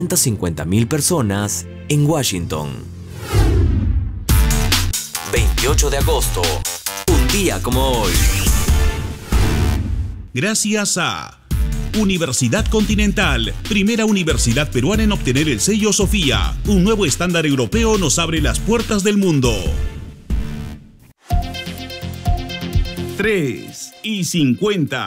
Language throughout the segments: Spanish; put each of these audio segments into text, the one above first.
150.000 personas en Washington. 28 de agosto, un día como hoy. Gracias a Universidad Continental, primera universidad peruana en obtener el sello Sofía. Un nuevo estándar europeo nos abre las puertas del mundo. 3:50.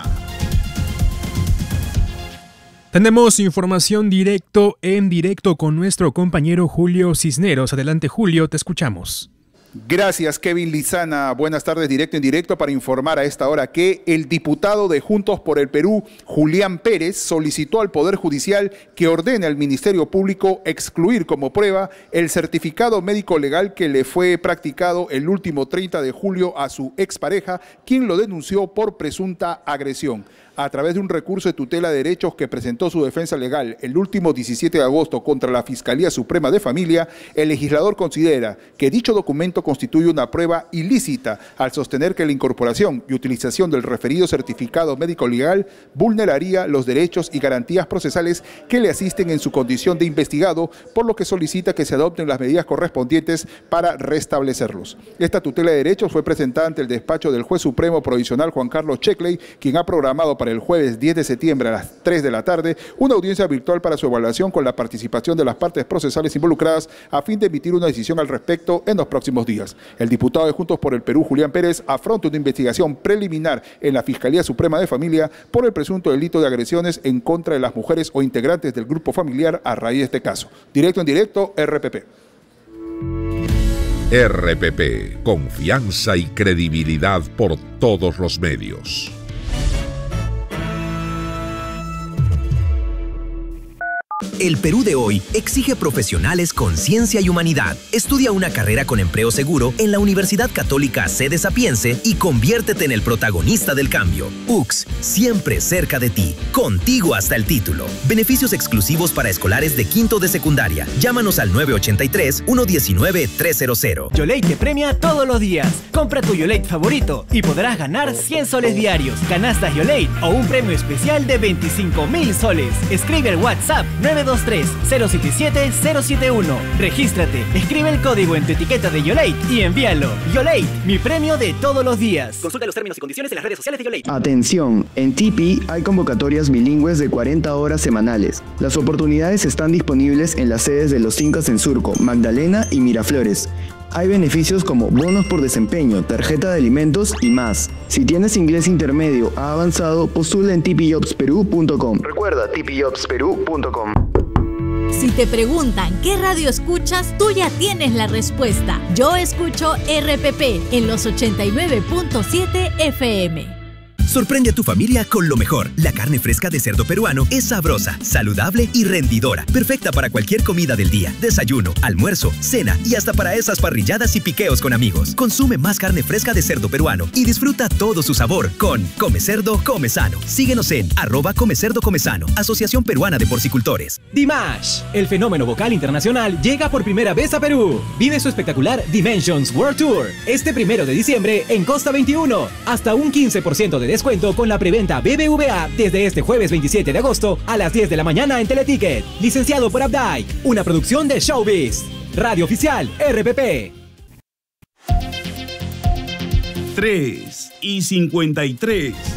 Tenemos información en directo con nuestro compañero Julio Cisneros. Adelante, Julio, te escuchamos. Gracias, Kevin Lizana. Buenas tardes, directo en directo para informar a esta hora que el diputado de Juntos por el Perú, Julián Pérez, solicitó al Poder Judicial que ordene al Ministerio Público excluir como prueba el certificado médico legal que le fue practicado el último 30 de julio a su expareja, quien lo denunció por presunta agresión. A través de un recurso de tutela de derechos que presentó su defensa legal el último 17 de agosto contra la Fiscalía Suprema de Familia, el legislador considera que dicho documento constituye una prueba ilícita al sostener que la incorporación y utilización del referido certificado médico legal vulneraría los derechos y garantías procesales que le asisten en su condición de investigado, por lo que solicita que se adopten las medidas correspondientes para restablecerlos. Esta tutela de derechos fue presentada ante el despacho del juez supremo provisional Juan Carlos Checley, quien ha programado para el jueves 10 de septiembre a las 3 de la tarde una audiencia virtual para su evaluación con la participación de las partes procesales involucradas a fin de emitir una decisión al respecto en los próximos días. El diputado de Juntos por el Perú, Julián Pérez, afronta una investigación preliminar en la Fiscalía Suprema de Familia por el presunto delito de agresiones en contra de las mujeres o integrantes del grupo familiar a raíz de este caso. Directo en directo, RPP. RPP, confianza y credibilidad por todos los medios. El Perú de hoy exige profesionales con ciencia y humanidad. Estudia una carrera con empleo seguro en la Universidad Católica Sede Sapiense y conviértete en el protagonista del cambio. UCS, siempre cerca de ti, contigo hasta el título. Beneficios exclusivos para escolares de quinto de secundaria. Llámanos al 983-119-300. Yolate te premia todos los días. Compra tu Yolate favorito y podrás ganar 100 soles diarios, canastas Yolate o un premio especial de 25.000 soles. Escribe el WhatsApp 923-077-071. Regístrate, escribe el código en tu etiqueta de Yolate y envíalo. Yolate, mi premio de todos los días. Consulta los términos y condiciones en las redes sociales de Yolate. Atención, en Tipi hay convocatorias bilingües de 40 horas semanales. Las oportunidades están disponibles en las sedes de Los Incas en Surco, Magdalena y Miraflores. Hay beneficios como bonos por desempeño, tarjeta de alimentos y más. Si tienes inglés intermedio a avanzado, postula en tipijobsperú.com. Recuerda, tipijobsperú.com. Si te preguntan qué radio escuchas, tú ya tienes la respuesta. Yo escucho RPP en los 89.7 FM. Sorprende a tu familia con lo mejor. La carne fresca de cerdo peruano es sabrosa, saludable y rendidora. Perfecta para cualquier comida del día, desayuno, almuerzo, cena y hasta para esas parrilladas y piqueos con amigos. Consume más carne fresca de cerdo peruano y disfruta todo su sabor con Come Cerdo, Come Sano. Síguenos en @ComeCerdoComeSano, Asociación Peruana de Porcicultores. Dimash, el fenómeno vocal internacional, llega por primera vez a Perú. Vive su espectacular Dimensions World Tour este 1 de diciembre en Costa 21. Hasta un 15% de descuento con la preventa BBVA desde este jueves 27 de agosto a las 10 de la mañana en Teleticket. Licenciado por Updike, una producción de Showbiz. Radio Oficial RPP. 3:53.